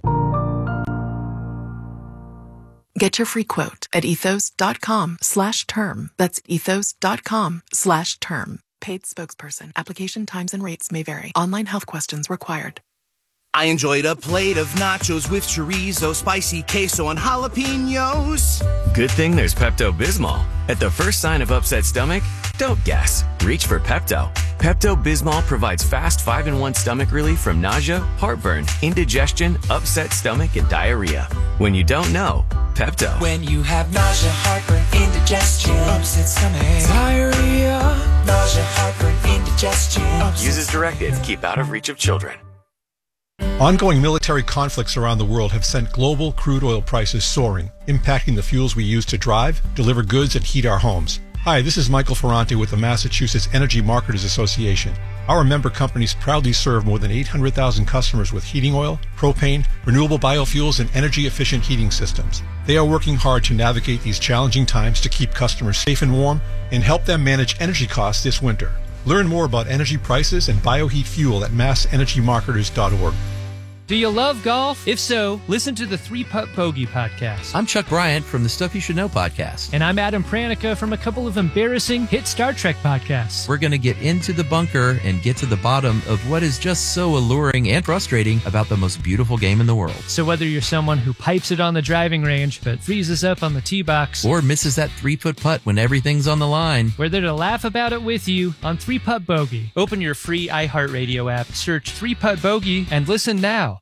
Get your free quote at ethos.com/term. That's ethos.com/term. Paid spokesperson. Application times and rates may vary. Online health questions required. I enjoyed a plate of nachos with chorizo, spicy queso, and jalapenos. Good thing there's Pepto-Bismol. At the first sign of upset stomach, don't guess. Reach for Pepto. Pepto-Bismol provides fast 5-in-1 stomach relief from nausea, heartburn, indigestion, upset stomach, and diarrhea. When you don't know, Pepto. When you have nausea, heartburn, indigestion, upset stomach, diarrhea, nausea, heartburn, indigestion. Use as directed. Keep out of reach of children. Ongoing military conflicts around the world have sent global crude oil prices soaring, impacting the fuels we use to drive, deliver goods, and heat our homes. Hi, this is Michael Ferrante with the Massachusetts Energy Marketers Association. Our member companies proudly serve more than 800,000 customers with heating oil, propane, renewable biofuels, and energy-efficient heating systems. They are working hard to navigate these challenging times to keep customers safe and warm and help them manage energy costs this winter. Learn more about energy prices and bioheat fuel at massenergymarketers.org. Do you love golf? If so, listen to the 3-Putt Bogey podcast. I'm Chuck Bryant from the Stuff You Should Know podcast. And I'm Adam Pranica from a couple of embarrassing hit Star Trek podcasts. We're going to get into the bunker and get to the bottom of what is just so alluring and frustrating about the most beautiful game in the world. So whether you're someone who pipes it on the driving range but freezes up on the tee box, or misses that 3-putt putt when everything's on the line, we're there to laugh about it with you on 3-Putt Bogey. Open your free iHeartRadio app, search 3-Putt Bogey, and listen now.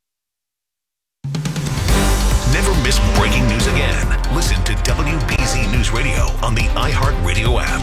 Never miss breaking news again. Listen to WBZ News Radio on the iHeartRadio app.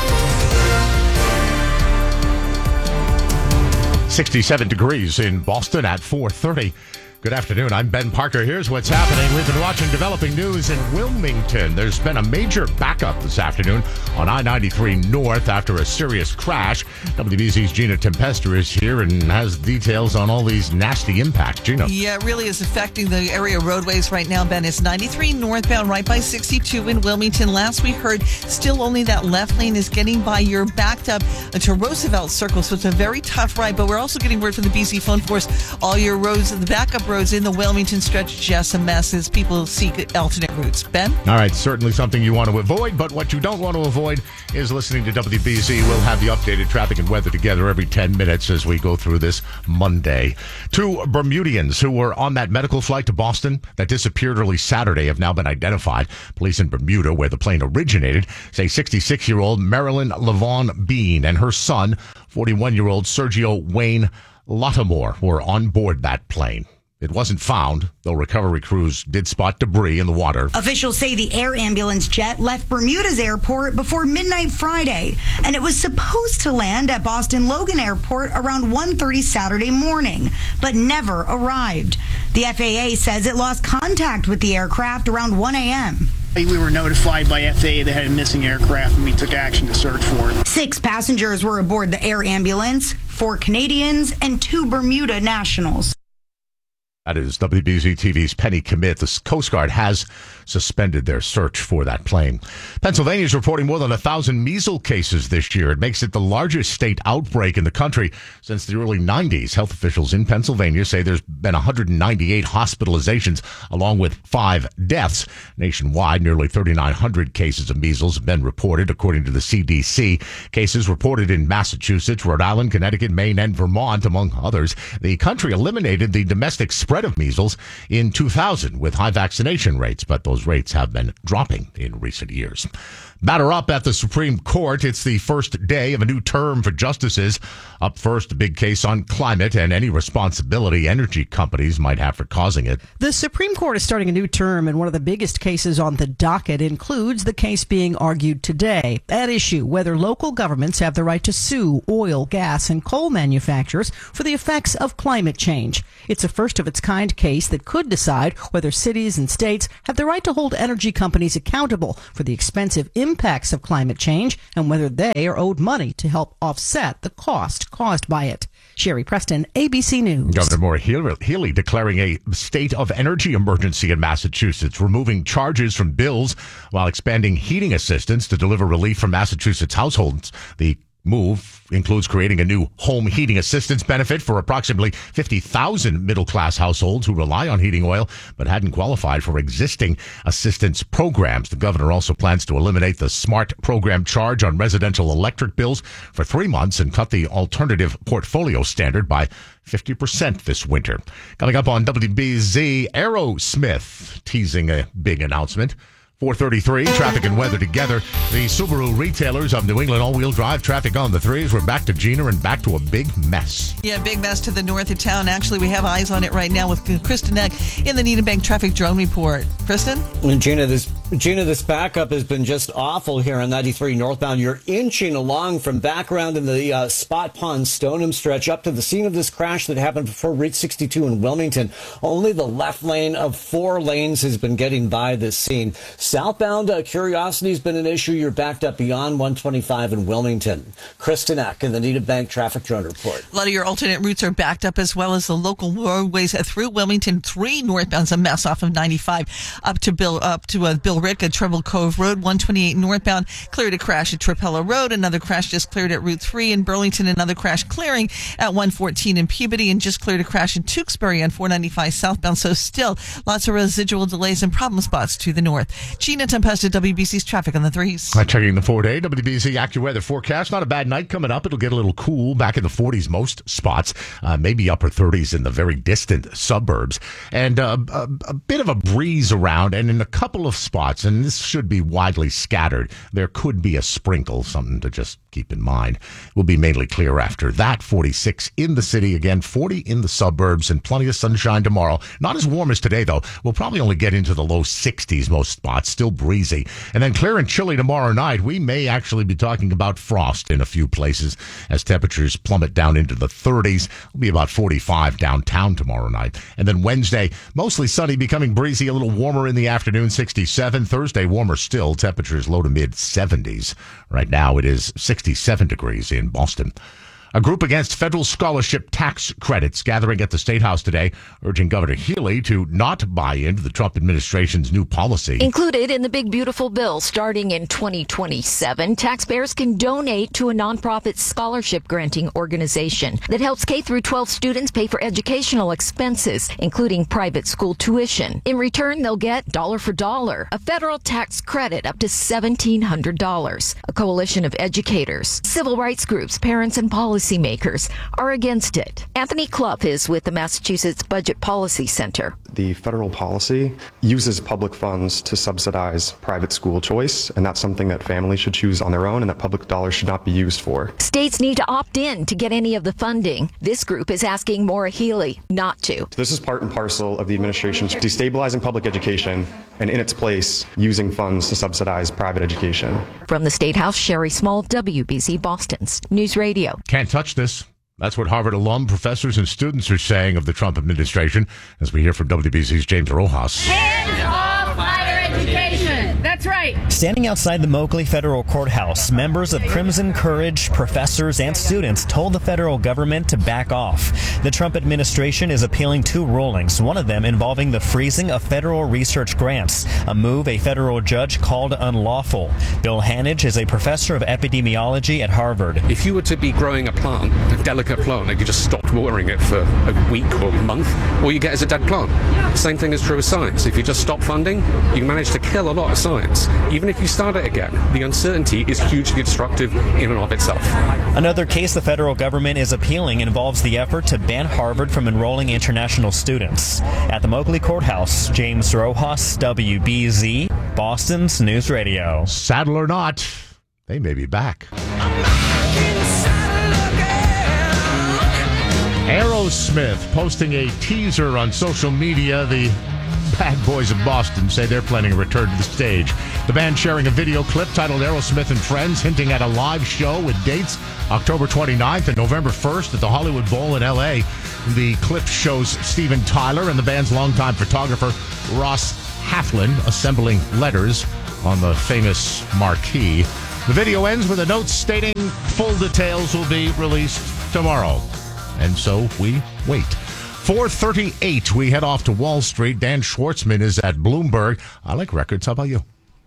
67 degrees in Boston at 4:30. Good afternoon. I'm Ben Parker. Here's what's happening. We've been watching developing news in Wilmington. There's been a major backup this afternoon on I-93 North after a serious crash. WBZ's Gina Tempesta is here and has details on all these nasty impacts. Gina. Yeah, it really is affecting the area roadways right now, Ben. It's 93 northbound right by 62 in Wilmington. Last we heard, still only that left lane is getting by. You're backed up to Roosevelt Circle, so it's a very tough ride. But we're also getting word from the BC phone force. All your roads, the backup roads in the Wilmington stretch, just a mess as people seek alternate routes. Ben? All right, certainly something you want to avoid, but what you don't want to avoid is listening to WBZ. We'll have the updated traffic and weather together every 10 minutes as we go through this Monday. 2 Bermudians who were on that medical flight to Boston that disappeared early Saturday have now been identified. Police in Bermuda, where the plane originated, say 66-year-old Marilyn Lavon Bean and her son, 41-year-old Sergio Wayne Lattimore, were on board that plane. It wasn't found, though recovery crews did spot debris in the water. Officials say the air ambulance jet left Bermuda's airport before midnight Friday, and it was supposed to land at Boston Logan Airport around 1:30 Saturday morning, but never arrived. The FAA says it lost contact with the aircraft around 1 a.m. We were notified by FAA they had a missing aircraft, and we took action to search for it. 6 passengers were aboard the air ambulance, 4 Canadians, and 2 Bermuda nationals. That is WBZ TV's Penny Commit. The Coast Guard has suspended their search for that plane. Pennsylvania is reporting more than 1,000 measles cases this year. It makes it the largest state outbreak in the country since the early 90s. Health officials in Pennsylvania say there's been 198 hospitalizations along with 5 deaths. Nationwide, nearly 3,900 cases of measles have been reported, according to the CDC. Cases reported in Massachusetts, Rhode Island, Connecticut, Maine, and Vermont, among others. The country eliminated the domestic spread of measles in 2000 with high vaccination rates, but those rates have been dropping in recent years. Batter up at the Supreme Court. It's the first day of a new term for justices. Up first, a big case on climate and any responsibility energy companies might have for causing it. The Supreme Court is starting a new term, and one of the biggest cases on the docket includes the case being argued today. At issue, whether local governments have the right to sue oil, gas, and coal manufacturers for the effects of climate change. It's a first-of-its-kind case that could decide whether cities and states have the right to hold energy companies accountable for the expensive impacts of climate change and whether they are owed money to help offset the cost caused by it. Sherry Preston, ABC News. Governor Maura Healey declaring a state of energy emergency in Massachusetts, removing charges from bills while expanding heating assistance to deliver relief for Massachusetts households. The move includes creating a new home heating assistance benefit for approximately 50,000 middle-class households who rely on heating oil but hadn't qualified for existing assistance programs. The governor also plans to eliminate the SMART program charge on residential electric bills for 3 months and cut the alternative portfolio standard by 50% this winter. Coming up on WBZ, Aerosmith teasing a big announcement. 4:33, traffic and weather together. The Subaru retailers of New England all-wheel drive traffic on the 3s. We're back to Gina and back to a big mess. Yeah, big mess to the north of town. Actually, we have eyes on it right now with Kristen Eck in the Needham Bank Traffic Drone Report. Kristen? And Gina, this backup has been just awful here on 93 northbound. You're inching along from background in the Spot Pond Stoneham stretch up to the scene of this crash that happened before Route 62 in Wilmington. Only the left lane of 4 lanes has been getting by this scene. Southbound Curiosity has been an issue. You're backed up beyond 125 in Wilmington. Kristen Eck in the Needham Bank Traffic Drone Report. A lot of your alternate routes are backed up, as well as the local roadways through Wilmington. 3 northbound's a mess off of 95 up to Bill Rick at Treble Cove Road. 128 northbound cleared a crash at Trapella Road. Another crash just cleared at Route 3 in Burlington. Another crash clearing at 114 in Peabody, and just cleared a crash in Tewksbury on 495 southbound. So still lots of residual delays and problem spots to the north. Gina Tempesta, WBC's traffic on the 3s. Checking the 4-day WBC AccuWeather forecast. Not a bad night coming up. It'll get a little cool, back in the 40s most spots, maybe upper 30s in the very distant suburbs, and a bit of a breeze around, and in a couple of spots, and this should be widely scattered, there could be a sprinkle, something to just keep in mind. Will be mainly clear after that. 46 in the city, again 40 in the suburbs, and plenty of sunshine tomorrow. Not as warm as today, though. We'll probably only get into the low 60s most spots. Still breezy. And then clear and chilly tomorrow night. We may actually be talking about frost in a few places as temperatures plummet down into the 30s. It'll be about 45 downtown tomorrow night. And then Wednesday, mostly sunny, becoming breezy, a little warmer in the afternoon, 67. Thursday, warmer still, temperatures low to mid 70s. Right now, it is 67 degrees in Boston. A group against federal scholarship tax credits gathering at the State House today, urging Governor Healey to not buy into the Trump administration's new policy. Included in the big, beautiful bill, starting in 2027, taxpayers can donate to a nonprofit scholarship granting organization that helps K-12 students pay for educational expenses, including private school tuition. In return, they'll get, dollar for dollar, a federal tax credit up to $1,700. A coalition of educators, civil rights groups, parents, and policymakers are against it. Anthony Clough is with the Massachusetts Budget Policy Center. The federal policy uses public funds to subsidize private school choice, and that's something that families should choose on their own and that public dollars should not be used for. States need to opt in to get any of the funding. This group is asking Maura Healey not to. This is part and parcel of the administration's destabilizing public education and, in its place, using funds to subsidize private education. From the State House, Sherry Small, WBZ Boston's News Radio. Can't touch this. That's what Harvard alum, professors, and students are saying of the Trump administration, as we hear from WBZ's James Rojas. Hands off higher education. That's right. right. Standing outside the Moakley Federal Courthouse, members of Crimson Courage, professors, and students told the federal government to back off. The Trump administration is appealing two rulings, one of them involving the freezing of federal research grants, a move a federal judge called unlawful. Bill Hanage is a professor of epidemiology at Harvard. If you were to be growing a plant, a delicate plant, and you just stopped watering it for a week or a month, all you get is a dead plant. The same thing is true with science. If you just stop funding, you can manage to kill a lot of science. Even if you start it again, the uncertainty is hugely destructive in and of itself. Another case the federal government is appealing involves the effort to ban Harvard from enrolling international students. At the Moakley Courthouse, James Rojas, WBZ, Boston's News Radio. Saddle or not, they may be back. Aerosmith posting a teaser on social media. The Bad Boys of Boston say they're planning a return to the stage. The band sharing a video clip titled Aerosmith and Friends, hinting at a live show with dates October 29th and November 1st at the Hollywood Bowl in L.A. The clip shows Steven Tyler and the band's longtime photographer Ross Halflin assembling letters on the famous marquee. The video ends with a note stating full details will be released tomorrow. And so we wait. 4:38, we head off to Wall Street. Dan Schwartzman is at Bloomberg. I like records. How about you?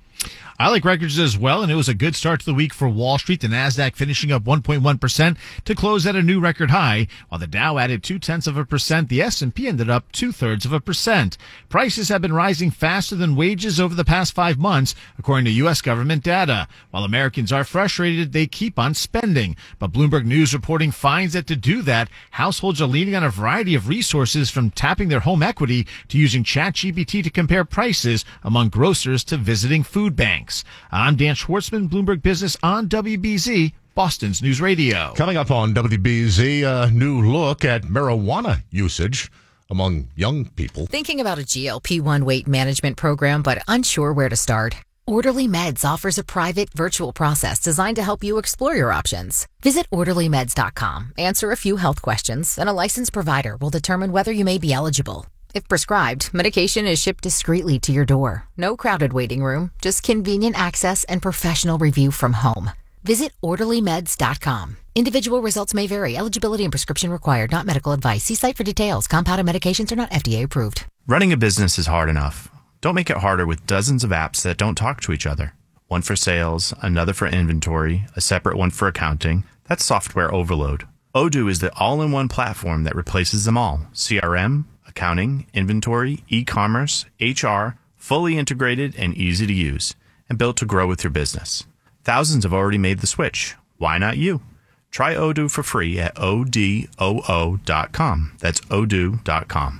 I like records as well, and it was a good start to the week for Wall Street. The Nasdaq finishing up 1.1% to close at a new record high, while the Dow added 0.2%. The S&P ended up 0.2%. Prices have been rising faster than wages over the past 5 months, according to U.S. government data. While Americans are frustrated, they keep on spending. But Bloomberg News reporting finds that to do that, households are leaning on a variety of resources, from tapping their home equity to using ChatGPT to compare prices among grocers to visiting food banks. I'm Dan Schwartzman, Bloomberg Business on WBZ, Boston's News Radio. Coming up on WBZ, a new look at marijuana usage among young people. Thinking about a GLP-1 weight management program, but unsure where to start? Orderly Meds offers a private virtual process designed to help you explore your options. Visit orderlymeds.com, answer a few health questions, and a licensed provider will determine whether you may be eligible. If prescribed, medication is shipped discreetly to your door. No crowded waiting room, just convenient access and professional review from home. Visit orderlymeds.com. Individual results may vary. Eligibility and prescription required, not medical advice. See site for details. Compounded medications are not FDA approved. Running a business is hard enough. Don't make it harder with dozens of apps that don't talk to each other. One for sales, another for inventory, a separate one for accounting. That's software overload. Odoo is the all-in-one platform that replaces them all. CRM, accounting, inventory, e-commerce, HR, fully integrated and easy to use, and built to grow with your business. Thousands have already made the switch. Why not you? Try Odoo for free at odoo.com. That's odoo.com.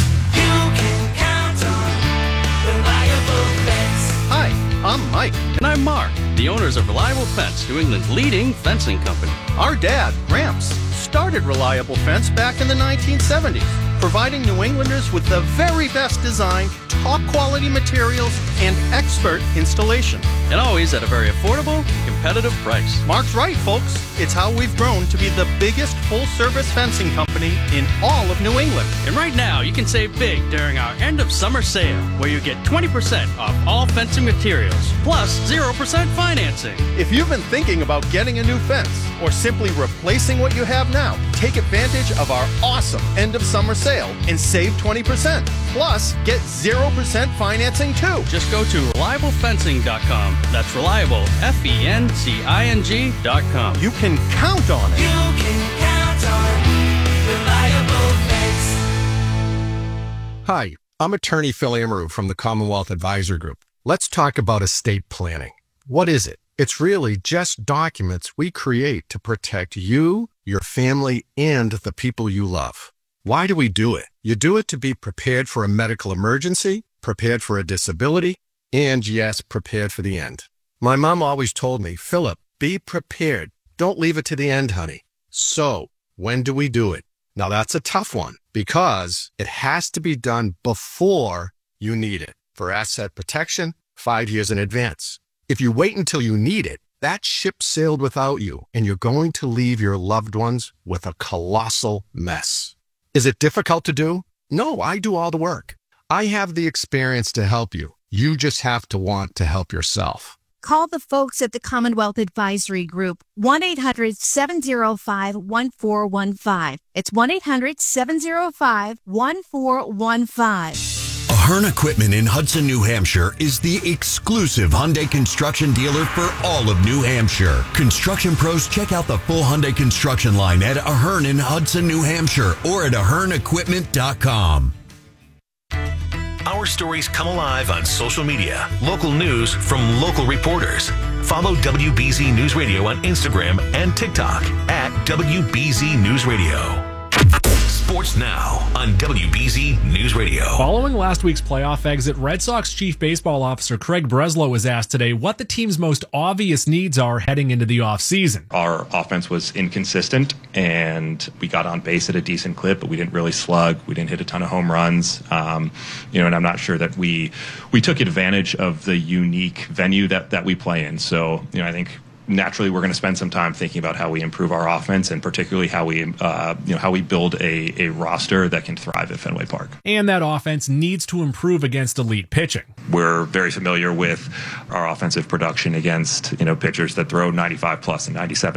Hi, I'm Mike. And I'm Mark, the owners of Reliable Fence, New England's leading fencing company. Our dad, Gramps, started Reliable Fence back in the 1970s, providing New Englanders with the very best design, top quality materials, and expert installation. And always at a very affordable and competitive price. Mark's right, folks. It's how we've grown to be the biggest full-service fencing company in all of New England. And right now, you can save big during our end of summer sale, where you get 20% off all fencing materials, plus 0% financing. If you've been thinking about getting a new fence, or simply replacing what you have now, take advantage of our awesome end of summer sale and save 20%. Plus, get 0% financing too. Just go to reliablefencing.com. That's reliable, FENCING.com. You can count on it. You can count on Reliable Fence. Hi, I'm attorney Phil Amaru from the Commonwealth Advisor Group. Let's talk about estate planning. What is it? It's really just documents we create to protect you, your family, and the people you love. Why do we do it? You do it to be prepared for a medical emergency, prepared for a disability, and yes, prepared for the end. My mom always told me, Philip, be prepared. Don't leave it to the end, honey. So, when do we do it? Now that's a tough one because it has to be done before you need it. For asset protection, 5 years in advance. If you wait until you need it, that ship sailed without you, and you're going to leave your loved ones with a colossal mess. Is it difficult to do? No, I do all the work. I have the experience to help you. You just have to want to help yourself. Call the folks at the Commonwealth Advisory Group, 1-800-705-1415. It's 1-800-705-1415. Ahern Equipment in Hudson, New Hampshire is the exclusive Hyundai construction dealer for all of New Hampshire. Construction pros, check out the full Hyundai construction line at Ahern in Hudson, New Hampshire, or at ahernequipment.com. Our stories come alive on social media. Local news from local reporters. Follow WBZ News Radio on Instagram and TikTok at WBZ News Radio. Sports now on WBZ News Radio. Following last week's playoff exit, Red Sox Chief Baseball Officer Craig Breslow was asked today what the team's most obvious needs are heading into the offseason. Our offense was inconsistent, and we got on base at a decent clip, but we didn't really slug. We didn't hit a ton of home runs. And I'm not sure that we took advantage of the unique venue that we play in. So, I think naturally we're going to spend some time thinking about how we improve our offense, and particularly how we build a roster that can thrive at Fenway Park. And that offense needs to improve against elite pitching. We're very familiar with our offensive production against pitchers that throw 95 plus and 97